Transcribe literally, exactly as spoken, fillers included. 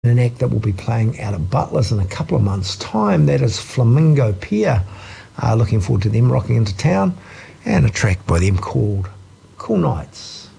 an act that will be playing out at Butler's in a couple of months' time. That is Flamingo Pier. Uh, looking forward to them rocking into town, and a track by them called Cool Nights.